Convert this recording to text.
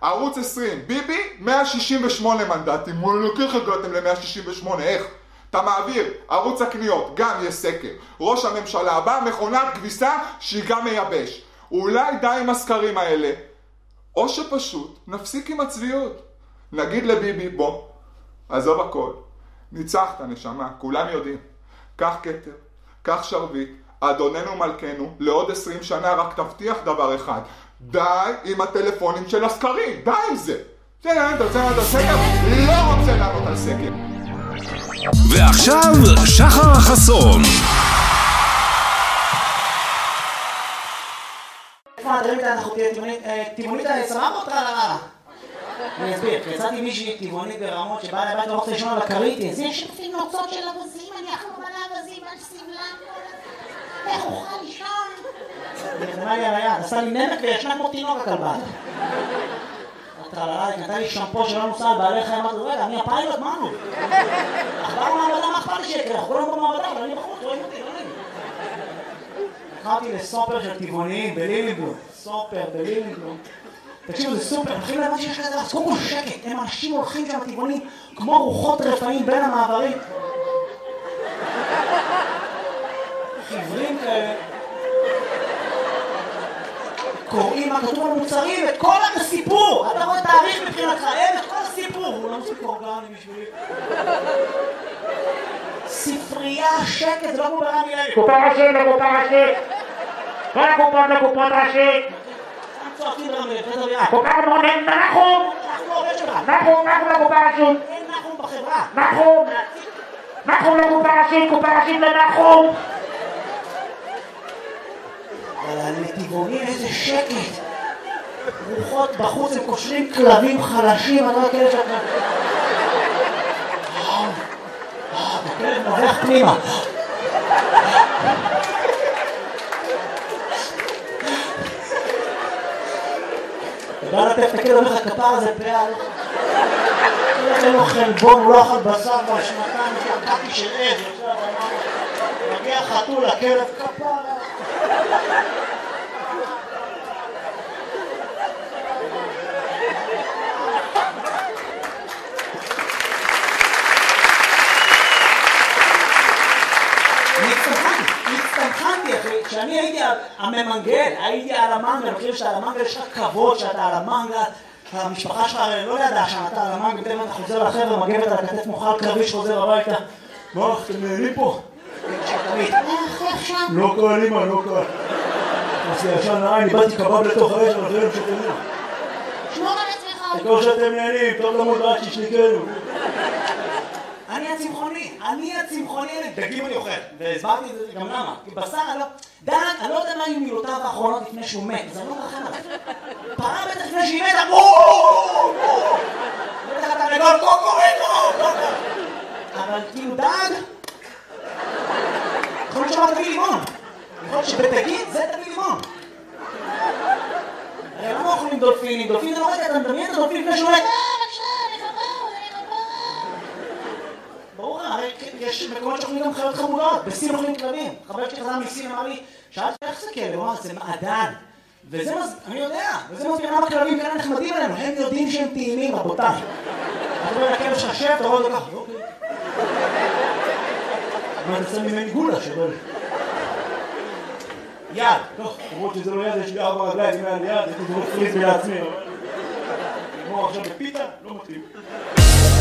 ערוץ 20, ביבי 168 מנדטים, איך הגעתם ל-168, איך? אתה מעביר, ערוץ הקניות, גם יש סקר. ראש הממשלה הבא, מכונת כביסה שהיא גם מייבש. אולי די עם הסקרים האלה, או שפשוט נפסיק עם הצביעות. נגיד לביבי, בוא, עזוב הכל, ניצחת נשמה, כולם יודעים. קח כתר, קח שרביט, אדוננו מלכנו, לעוד 20 שנה רק תבטיח דבר אחד. די עם הטלפונים של הסקרים, די עם זה. אתה סקר? לא רוצה לענות על סקר. ועכשיו שחר חסון. איפה הדברים כאן אנחנו טבעונית סבבה אותך על הרעה? אני אסביר, יצאתי מישהי טבעונית ברמות שבאה לבית הולכת לישון על הקריטי. זה שפים נוצות של אבזים, אני אחלום על האבזים, על סבלם. איך אוכל לישון? נכנמה לי על היד, עשה לי נמק וישנה כמו תינוק הכלבה. היא נתן לי שמפו שלא נוסע על בעלי חיים, אמרתי, רגע, אני הפיילוט, מה נו? אכבר במעבדה, מה אכפת לי שיקרה? אנחנו כולנו במעבדה, אבל אני בחוץ, רואים אותי, לא נעים. לקחתי לסופר של טבעוניים בלילינגלום, סופר בלילינגלום. תקשיבו, זה סופר, מתחילים להבן שיש כזה, אז קודם כל שקט, הם אנשים הולכים שם טבעוניים כמו רוחות רפאים בין המעברים. חברים כאלה. קוראים מה כתוב על מוצרים, את כל הסיפור! אתה רואה תאריך מבחינתך, אין את כל הסיפור! הוא לא מספיק אורגני בשבילי. ספרייה, שקט, זה לא כמו ברמי לוי. קופה ראשית לקופה ראשית! כל הקופות לקופות ראשית! צועקים ברמי לוי, פדר בירה. קופה מונן, נחום! אנחנו עובד שלך. נחום לקופה ראשית! אין נחום בחברה. נחום לקופה ראשית, קופה ראשית לנחום! אבל לטבעונים איזה שקט. רוחות בחוץ הם קושרים כלבים חלשים, אני לא הכלב שלך. הכלב נובח פנימה. ובא לטף את הכלב הולך הכפר הזה פעל. אין לו חלבון, הוא לא אכל בשר כבר שנתיים, קקי של עז. מגיע חתול, הכלב כפר. הצטמחנתי אחי, כשאני הייתי הממנגל, הייתי על המנגל, אני חושב שאתה על המנגל יש לך כבוד שאתה על המנגל, המשפחה שלך לא ידעה שאתה על המנגל, בטח אתה חוזר לחבר'ה, מגבת על הכתף מוכל קרבי שחוזר הביתה. מה, אתם נהנים פה? איך שם? לא קל אימא, לא קל. אז ישן נעי, אני באתי קבב לתוך האש, אבל זה לא משתנים. שמור על עצמך. כל שאתם נהנים, טוב למוד רק שישניקנו. אני הצמחוני, דגים אני אוכל, והסברתי את זה גם למה, כי בשר אני לא יודע מה היו מילותיו האחרונות לפני שהוא מת, זה לא רחם עליו. פרה בטח לפני שהיא מתה, בטח אתה לגול קוקוריקו, אבל כאילו דג, יכול להיות שאמר תביא לימון, יכול להיות שבתגיד זה תביא לימון. הרי למה אוכלים דולפינים? דולפין זה לא רגע, אתה מדמיין את הדולפין לפני שהוא מת. ברור, הרי יש מקומות שאוכלים גם חיות חמודות, בסין אוכלים כלבים. חבר שלי חזר מסין אמר לי, שאלתי איך זה כלב? הוא אמר, זה מעדן. וזה אני יודע, וזה מסביר למה כלבים כאלה נחמדים עלינו, הם יודעים שהם טעימים, רבותיי. אתה אומר לכלב ששב, אתה רואה אותו ככה, אוקיי. מה, אתה שם ממני גולה שבל. יד, טוב, למרות שזה לא יד, יש לי 4 רגליים, אם היה לי יד, יש לי דברות פריז לעצמי. נגמור עכשיו בפיתה, לא מתאים.